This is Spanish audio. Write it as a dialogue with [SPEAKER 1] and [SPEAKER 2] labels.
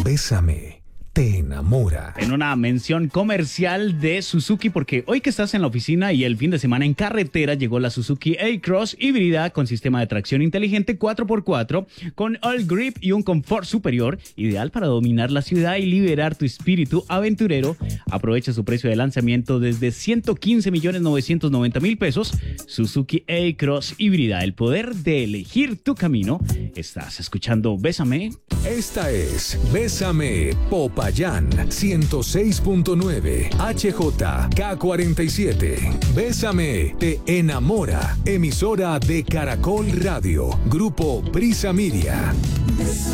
[SPEAKER 1] Bésame, te enamora.
[SPEAKER 2] En una mención comercial de Suzuki, porque hoy que estás en la oficina y el fin de semana en carretera, llegó la Suzuki A-Cross híbrida con sistema de tracción inteligente 4x4, con all grip y un confort superior, ideal para dominar la ciudad y liberar tu espíritu aventurero. Aprovecha su precio de lanzamiento desde 115.990.000 pesos. Suzuki A-Cross híbrida, el poder de elegir tu camino. Estás escuchando Bésame.
[SPEAKER 1] Esta es Bésame, Popayán 106.9 HJK47. Bésame, te enamora. Emisora de Caracol Radio. Grupo Prisa Media.